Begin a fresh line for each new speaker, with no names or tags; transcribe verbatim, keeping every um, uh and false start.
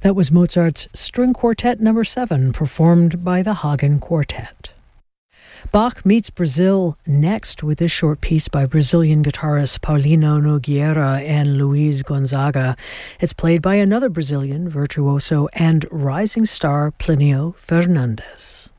That was Mozart's String Quartet Number seven, performed by the Hagen Quartet. Bach meets Brazil next with this short piece by Brazilian guitarists Paulino Nogueira and Luiz Gonzaga. It's played by another Brazilian virtuoso and rising star Plinio Fernandes.